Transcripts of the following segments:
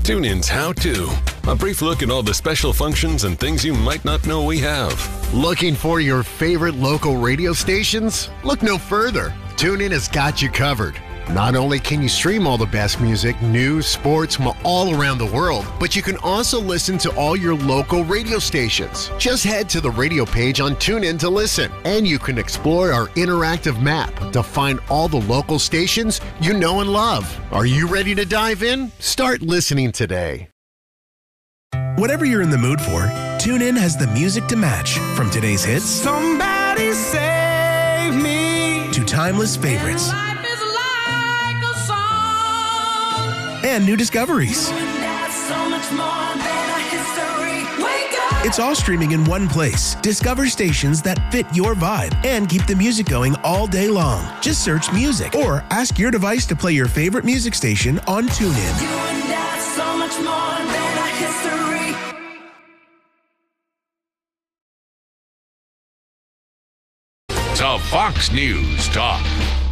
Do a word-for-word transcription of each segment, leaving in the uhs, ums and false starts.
TuneIn's How To. A brief look at all the special functions and things you might not know we have. Looking for your favorite local radio stations? Look no further. TuneIn has got you covered. Not only can you stream all the best music, news, sports from all around the world, but you can also listen to all your local radio stations. Just head to the radio page on TuneIn to listen, and you can explore our interactive map to find all the local stations you know and love. Are you ready to dive in? Start listening today. Whatever you're in the mood for, TuneIn has the music to match. From today's hits, Somebody save me, to timeless favorites and new discoveries. It's all streaming in one place. Discover stations that fit your vibe and keep the music going all day long. Just search music or ask your device to play your favorite music station on TuneIn. To Fox News Talk.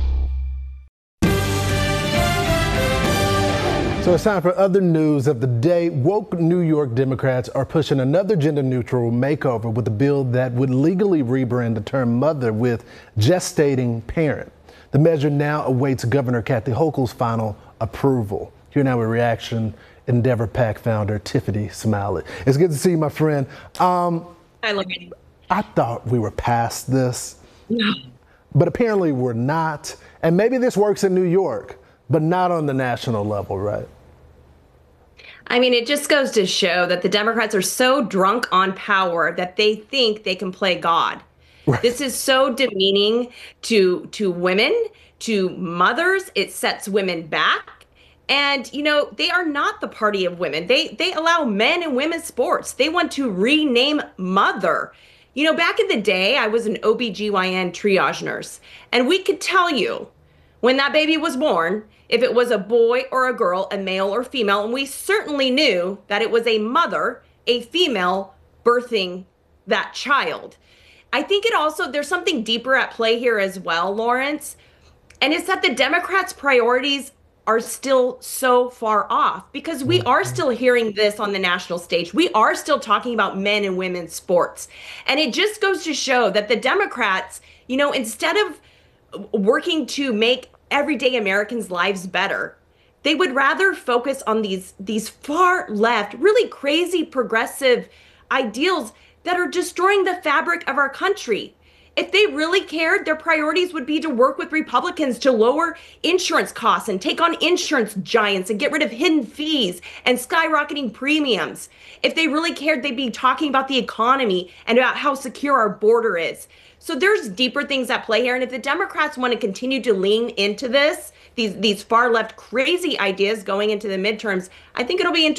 So it's time for other news of the day. Woke New York Democrats are pushing another gender-neutral makeover with a bill that would legally rebrand the term mother with gestating parent. The measure now awaits Governor Kathy Hochul's final approval. Here now a reaction, Endeavor PAC founder Tiffany Smiley. It's good to see you, my friend. Um, I love it. I thought we were past this, No. but apparently we're not. And maybe this works in New York, but not on the national level, right? I mean, it just goes to show that the Democrats are so drunk on power that they think they can play God. Right. This is so demeaning to to women, to mothers. It sets women back. And, you know, they are not the party of women. They they allow men and women's sports. They want to rename mother. You know, back in the day, I was an O B G Y N triage nurse, and we could tell you when that baby was born, if it was a boy or a girl, a male or female, and we certainly knew that it was a mother, a female, birthing that child. I think it also, there's something deeper at play here as well, Lawrence, and it's that the Democrats' priorities are still so far off because we are still hearing this on the national stage. We are still talking about men and women's sports. And it just goes to show that the Democrats, you know, instead of working to make everyday Americans' lives better, they would rather focus on these these far left, really crazy progressive ideals that are destroying the fabric of our country. If they really cared, their priorities would be to work with Republicans to lower insurance costs and take on insurance giants and get rid of hidden fees and skyrocketing premiums. If they really cared, they'd be talking about the economy and about how secure our border is. So there's deeper things at play here. And if the Democrats want to continue to lean into this, these, these far left crazy ideas going into the midterms, I think it'll be interesting.